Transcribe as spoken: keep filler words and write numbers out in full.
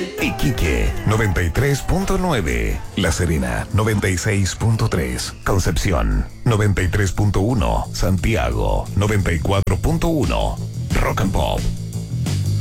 Iquique noventa y tres punto nueve, La Serena noventa y seis punto tres, Concepción noventa y tres punto uno, Santiago noventa y cuatro punto uno, Rock and Pop